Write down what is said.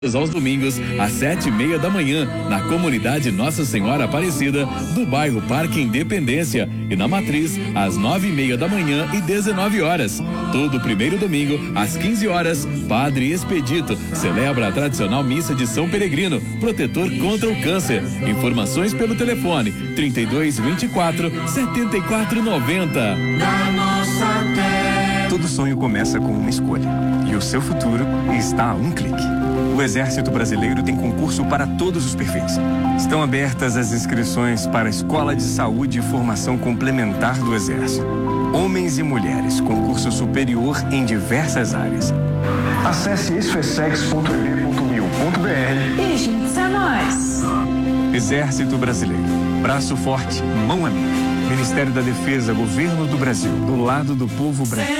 aos domingos, às 7:30 da manhã, na comunidade Nossa Senhora Aparecida, do bairro Parque Independência, e na Matriz, às 9:30 da manhã e 19 horas. Todo primeiro domingo, às 15 horas, Padre Expedito celebra a tradicional missa de São Peregrino, protetor contra o câncer. Informações pelo telefone 3224-7490. Na nossa terra. Todo sonho começa com uma escolha, e o seu futuro está a um clique. O Exército Brasileiro tem concurso para todos os perfis. Estão abertas as inscrições para a Escola de Saúde e Formação Complementar do Exército. Homens e mulheres, concurso superior em diversas áreas. Acesse isfesex.eb.mil.br e junte-se a nós. Exército Brasileiro. Braço forte, mão amiga. Ministério da Defesa, Governo do Brasil. Do lado do povo brasileiro.